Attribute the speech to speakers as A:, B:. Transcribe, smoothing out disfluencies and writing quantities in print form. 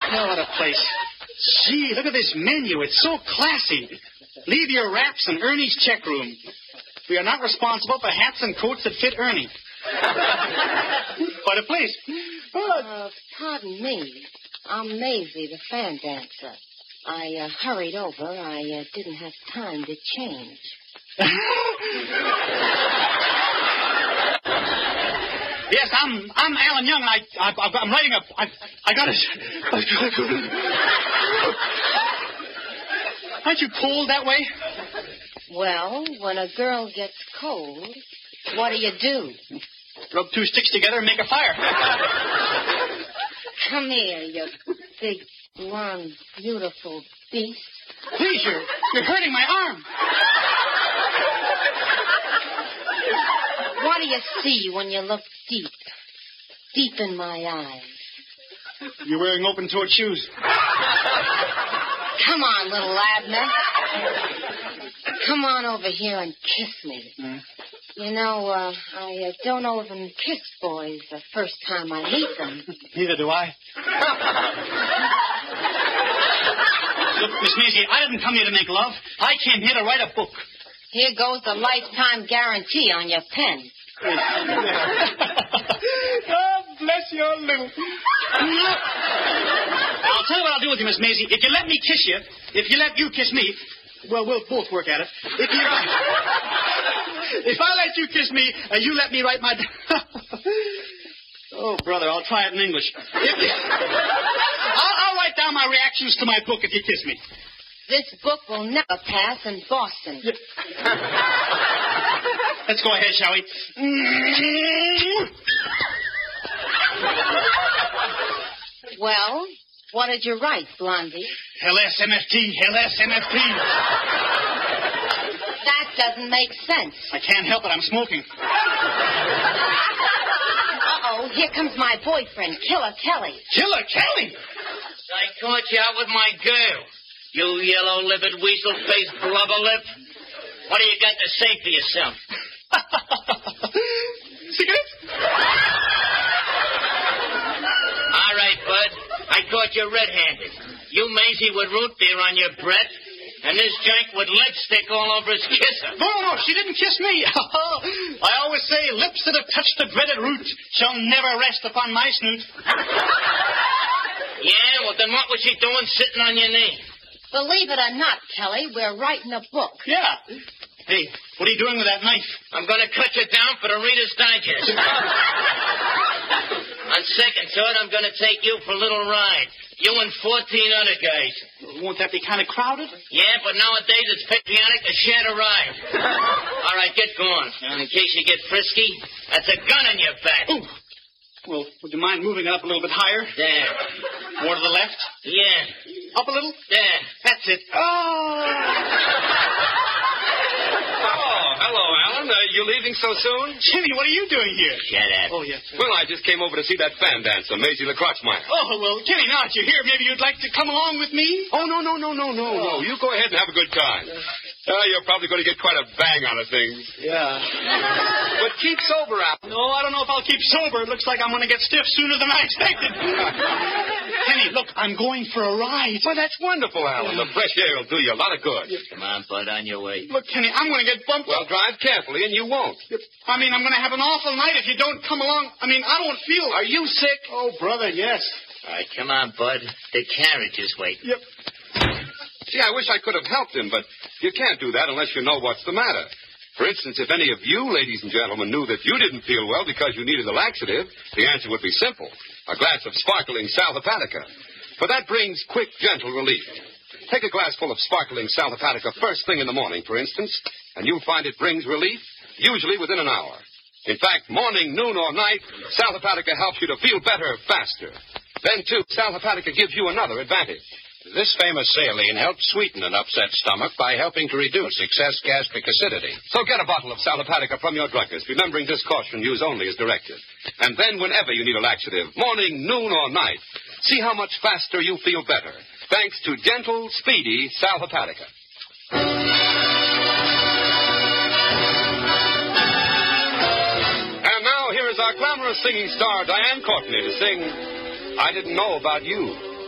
A: What a place. Gee, look at this menu. It's so classy. Leave your wraps in Ernie's check room. We are not responsible for hats and coats that fit Ernie. What a place.
B: Pardon me. I'm Maisie, the fan dancer. I hurried over. I didn't have time to change.
A: Yes, I'm Alan Young, and I'm writing I got it. Aren't you cold that way?
B: Well, when a girl gets cold, what do?
A: Rub two sticks together and make a fire.
B: Come here, you big, blonde, beautiful beast.
A: Please, you're hurting my arm.
B: What do you see when you look deep in my eyes?
A: You're wearing open-toed shoes.
B: Come on, little Abner. Come on over here and kiss me. You know, I don't even kiss boys the first time I meet them.
A: Neither do I. Look, Miss Maisie, I didn't come here to make love. I came here to write a book.
B: Here goes the lifetime guarantee on your pen.
A: Oh, bless your little... I'll tell you what I'll do with you, Miss Maisie. If you let me kiss you, if you let you kiss me, well, we'll both work at it. If I let you kiss me and you let me write my... Oh, brother, I'll try it in English. I'll write down my reactions to my book if you kiss me.
B: This book will never pass in Boston.
A: Let's go ahead, shall we?
B: Well, what did you write, Blondie?
A: LSMFT, LSMFT.
B: That doesn't make sense.
A: I can't help it. I'm smoking.
B: Uh-oh, here comes my boyfriend, Killer Kelly.
A: Killer Kelly?
C: I caught you out with my girl. You yellow-livered, weasel-faced blubber lip. What do you got to say for yourself?
A: Cigarettes?
C: All right, bud. I caught you red-handed. You, Maisie, with root beer on your breath, and this jank with lipstick all over his kisser.
A: No, she didn't kiss me. I always say lips that have touched the dreaded root shall never rest upon my snoot.
C: Yeah, well, then what was she doing sitting on your knee?
B: Believe it or not, Kelly, we're writing a book.
A: Yeah. Hey, what are you doing with that knife?
C: I'm going to cut you down for the Reader's Digest. On second thought, I'm going to take you for a little ride. You and 14 other guys.
A: Won't that be kind of crowded?
C: Yeah, but nowadays it's patriotic to share the ride. All right, get going. And in case you get frisky, that's a gun in your back.
A: Ooh. Well, would you mind moving it up a little bit higher?
C: There.
A: More to the left?
C: Yeah.
A: Up a little?
C: There.
A: That's it.
D: Hello, Alan. You leaving so soon?
A: Jimmy, what are you doing here?
C: Shut up.
A: Oh, yes.
D: Well, I just came over to see that fan dancer, Maisie LaCroixmeyer.
A: Oh, well, Jimmy, now that you're here, maybe you'd like to come along with me?
D: Oh, no. You go ahead and have a good time. You're probably going to get quite a bang out of things.
A: Yeah.
D: But keep sober, Alan.
A: No, I don't know if I'll keep sober. It looks like I'm going to get stiff sooner than I expected. Kenny, look, I'm going for a ride.
D: Well, that's wonderful, Alan. The fresh air will do you a lot of good.
C: Come on, bud, on your way.
A: Look, Kenny, I'm going to get bumped.
D: Well, drive carefully, and you won't.
A: I mean, I'm going to have an awful night if you don't come along. I mean, I don't feel...
D: Are you sick?
A: Oh, brother, yes.
C: All right, come on, bud. The carriage is waiting.
A: Yep.
D: Gee, I wish I could have helped him, but you can't do that unless you know what's the matter. For instance, if any of you, ladies and gentlemen, knew that you didn't feel well because you needed a laxative, the answer would be simple. A glass of sparkling sal hepatica. For that brings quick, gentle relief. Take a glass full of sparkling sal hepatica first thing in the morning, for instance, and you'll find it brings relief, usually within an hour. In fact, morning, noon, or night, sal hepatica helps you to feel better faster. Then, too, sal hepatica gives you another advantage.
E: This famous saline helps sweeten an upset stomach by helping to reduce excess gastric acidity.
D: So get a bottle of sal hepatica from your druggist, remembering this caution, use only as directed. And then whenever you need a laxative, morning, noon, or night, see how much faster you feel better, thanks to gentle, speedy sal hepatica. And now here is our glamorous singing star, Diane Courtney, to sing I Didn't Know About You.